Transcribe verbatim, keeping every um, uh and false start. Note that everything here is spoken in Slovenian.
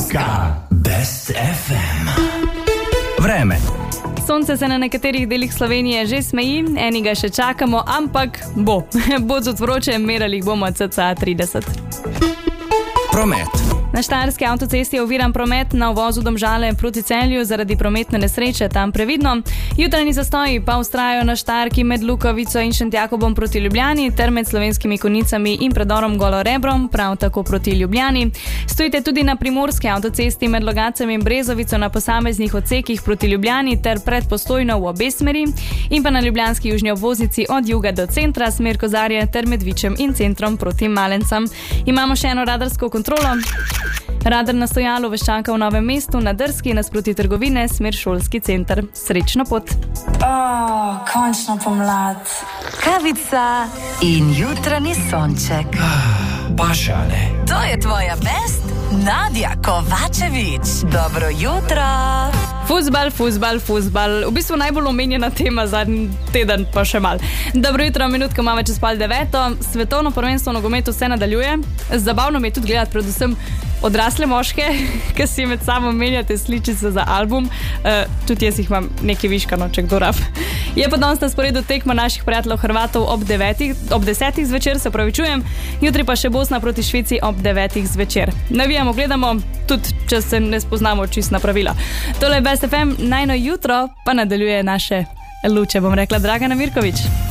Danska Best ef em. Vreme. Sonce se na nekaterih delih Slovenije že smeji, enega še čakamo, ampak bo. Bo zut vroče, merali bomo cca trideset. Promet. Na štajerski avtocesti je oviran promet na uvozu Domžale proti Celju zaradi prometne nesreče, tam previdno. Jutranji zastoji pa vztrajajo na Štajerki med Lukovico in Šentjakobom proti Ljubljani ter med Slovenskimi Konjicami in predorom Golo Rebro, prav tako proti Ljubljani. Stojite tudi na primorski avtocesti med Logacem in Brezovico na posameznih odsekih proti Ljubljani ter pred Postojno v obe smeri in pa na ljubljanski južni obvoznici od juga do centra, smer Kozarje ter med Vičem in centrom proti Malencam. Imamo še eno radarsko kontrolo. Radar na stojalu vas čaka v Novem mestu, na Drski, nasproti trgovine, smer Šolski center. Srečno pot! Oh, končno pomlad. Kavica in jutranji sonček. Pašale. To je tvoja best, Nadja Kovačevič. Dobro jutro. Fuzbal, fuzbal, fuzbal. V bistvu najbolj omenjena tema zadnji teden, pa še mal. Dobro jutro, minutka imamo čez pol deveto. Svetovno prvenstvo v nogometu se nadaljuje. Zabavno mi je tudi gledati predvsem odrasle moške, ki si med sabo menjate sličice za album. Uh, tudi jaz jih imam nekaj viškano, če kdo rab. Je pa danes na sporedu tekma naših prijateljev Hrvatov ob devetih, ob desetih zvečer, se opravičujem. Jutri pa še Bosna proti Švici ob devetih zvečer. Navijamo, gledamo, tudi če se ne spoznamo čist na pravila. Tole je Best ef em, najno jutro pa nadaljuje naše luče, bom rekla Dragana Mirković.